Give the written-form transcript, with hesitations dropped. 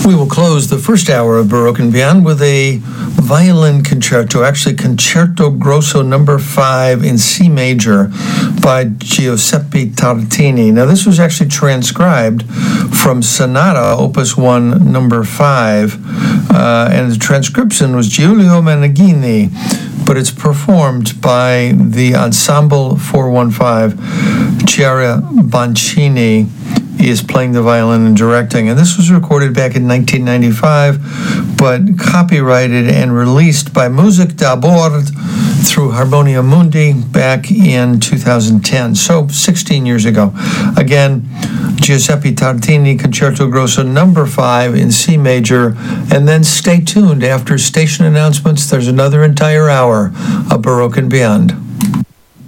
We will close the first hour of Baroque and Beyond with a violin concerto, actually Concerto Grosso number 5 in C major by Giuseppe Tartini. Now, this was actually transcribed from Sonata, Opus 1, number 5, and the transcription was Giulio Meneghini, but it's performed by the Ensemble 415. Chiara Boncini is playing the violin and directing. And this was recorded back in 1995, but copyrighted and released by Music d'Abord through Harmonia Mundi back in 2010, so 16 years ago. Again, Giuseppe Tartini, Concerto Grosso number 5 in C major, and then stay tuned. After station announcements, there's another entire hour of Baroque and Beyond.